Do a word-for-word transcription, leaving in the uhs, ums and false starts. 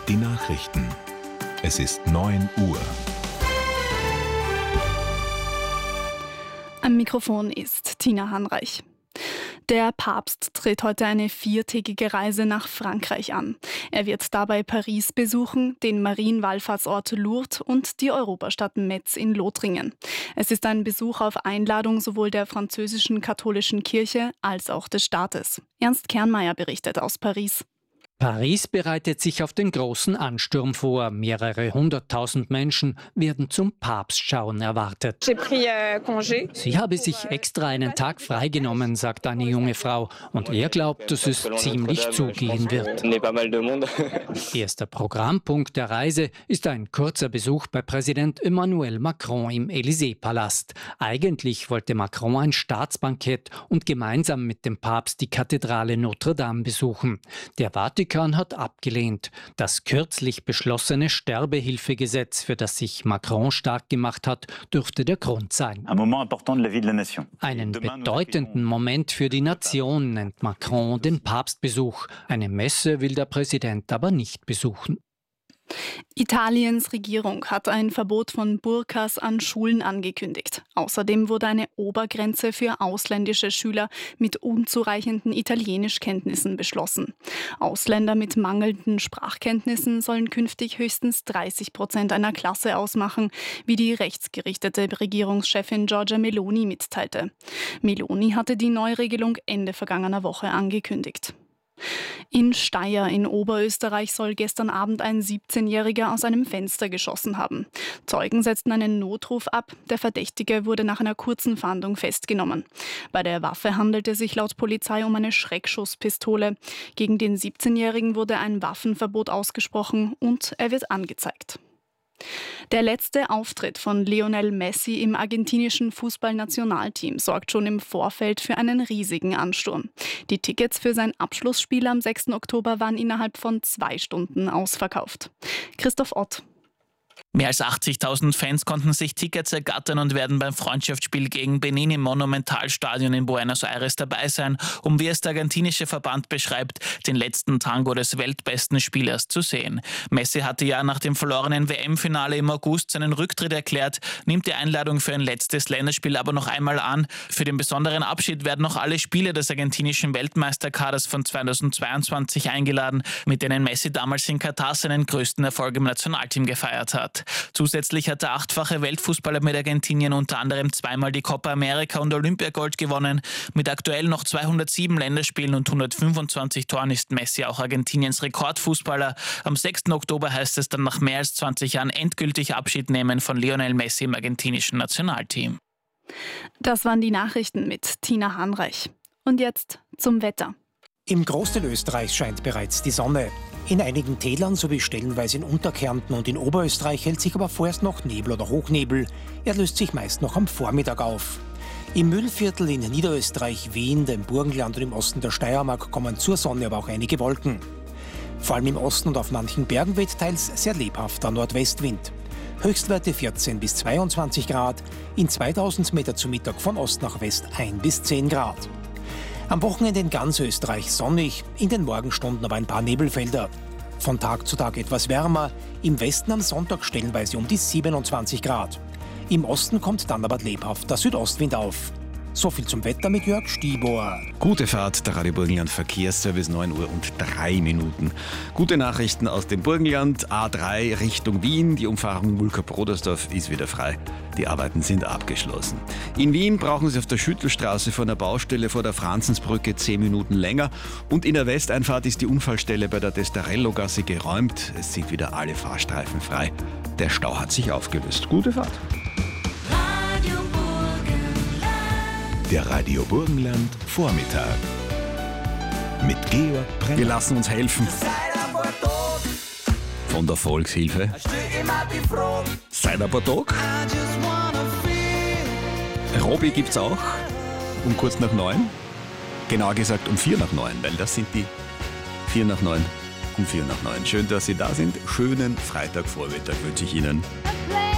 Die Nachrichten. Es ist neun Uhr. Am Mikrofon ist Tina Hanreich. Der Papst tritt heute eine viertägige Reise nach Frankreich an. Er wird dabei Paris besuchen, den Marienwallfahrtsort Lourdes und die Europastadt Metz in Lothringen. Es ist ein Besuch auf Einladung sowohl der französischen katholischen Kirche als auch des Staates. Ernst Kernmeier berichtet aus Paris. Paris bereitet sich auf den großen Ansturm vor. Mehrere hunderttausend Menschen werden zum Papstschauen erwartet. Sie habe sich extra einen Tag freigenommen, sagt eine junge Frau. Und er glaubt, dass es ziemlich zugehen wird. Erster Programmpunkt der Reise ist ein kurzer Besuch bei Präsident Emmanuel Macron im Élysée-Palast. Eigentlich wollte Macron ein Staatsbankett und gemeinsam mit dem Papst die Kathedrale Notre Dame besuchen. Der Vatikan hat abgelehnt. Das kürzlich beschlossene Sterbehilfegesetz, für das sich Macron stark gemacht hat, dürfte der Grund sein. Einen bedeutenden Moment für die Nation nennt Macron den Papstbesuch. Eine Messe will der Präsident aber nicht besuchen. Italiens Regierung hat ein Verbot von Burkas an Schulen angekündigt. Außerdem wurde eine Obergrenze für ausländische Schüler mit unzureichenden Italienischkenntnissen beschlossen. Ausländer mit mangelnden Sprachkenntnissen sollen künftig höchstens dreißig Prozent einer Klasse ausmachen, wie die rechtsgerichtete Regierungschefin Giorgia Meloni mitteilte. Meloni hatte die Neuregelung Ende vergangener Woche angekündigt. In Steyr in Oberösterreich soll gestern Abend ein siebzehnjähriger aus einem Fenster geschossen haben. Zeugen setzten einen Notruf ab. Der Verdächtige wurde nach einer kurzen Fahndung festgenommen. Bei der Waffe handelte es sich laut Polizei um eine Schreckschusspistole. Gegen den siebzehnjährigen wurde ein Waffenverbot ausgesprochen und er wird angezeigt. Der letzte Auftritt von Lionel Messi im argentinischen Fußballnationalteam sorgt schon im Vorfeld für einen riesigen Ansturm. Die Tickets für sein Abschlussspiel am sechsten Oktober waren innerhalb von zwei Stunden ausverkauft. Christoph Ott. Mehr als achtzigtausend Fans konnten sich Tickets ergattern und werden beim Freundschaftsspiel gegen Benin im Monumentalstadion in Buenos Aires dabei sein, um, wie es der argentinische Verband beschreibt, den letzten Tango des weltbesten Spielers zu sehen. Messi hatte ja nach dem verlorenen W M-Finale im August seinen Rücktritt erklärt, nimmt die Einladung für ein letztes Länderspiel aber noch einmal an. Für den besonderen Abschied werden noch alle Spieler des argentinischen Weltmeisterkaders von zweitausendzweiundzwanzig eingeladen, mit denen Messi damals in Katar seinen größten Erfolg im Nationalteam gefeiert hat. Zusätzlich hat der achtfache Weltfußballer mit Argentinien unter anderem zweimal die Copa America und Olympiagold gewonnen. Mit aktuell noch zweihundertsieben Länderspielen und hundertfünfundzwanzig Toren ist Messi auch Argentiniens Rekordfußballer. Am sechsten Oktober heißt es dann nach mehr als zwanzig Jahren endgültig Abschied nehmen von Lionel Messi im argentinischen Nationalteam. Das waren die Nachrichten mit Tina Hanreich. Und jetzt zum Wetter. Im Großteil Österreichs scheint bereits die Sonne. In einigen Tälern sowie stellenweise in Unterkärnten und in Oberösterreich hält sich aber vorerst noch Nebel oder Hochnebel. Er löst sich meist noch am Vormittag auf. Im Mühlviertel in Niederösterreich, Wien, dem Burgenland und im Osten der Steiermark kommen zur Sonne aber auch einige Wolken. Vor allem im Osten und auf manchen Bergen weht teils sehr lebhafter Nordwestwind. Höchstwerte vierzehn bis zweiundzwanzig Grad, in zweitausend Meter zu Mittag von Ost nach West ein bis zehn Grad. Am Wochenende in ganz Österreich sonnig, in den Morgenstunden aber ein paar Nebelfelder. Von Tag zu Tag etwas wärmer, im Westen am Sonntag stellenweise um die siebenundzwanzig Grad. Im Osten kommt dann aber lebhafter Südostwind auf. So viel zum Wetter mit Jörg Stibor. Gute Fahrt, der Radio Burgenland Verkehrsservice, neun Uhr und drei Minuten. Gute Nachrichten aus dem Burgenland, A drei Richtung Wien. Die Umfahrung Mulka-Brodersdorf ist wieder frei. Die Arbeiten sind abgeschlossen. In Wien brauchen Sie auf der Schüttelstraße vor der Baustelle vor der Franzensbrücke zehn Minuten länger. Und in der Westeinfahrt ist die Unfallstelle bei der Destarello-Gasse geräumt. Es sind wieder alle Fahrstreifen frei. Der Stau hat sich aufgelöst. Gute Fahrt. Der Radio Burgenland Vormittag mit Georg Brenner. Wir lassen uns helfen. Von der Volkshilfe. Seid aber Tag. Robby gibt's auch. Um kurz nach neun. Genauer gesagt um vier nach neun, weil das sind die vier nach neun. Um vier nach neun. Schön, dass Sie da sind. Schönen Freitagvormittag wünsche ich Ihnen.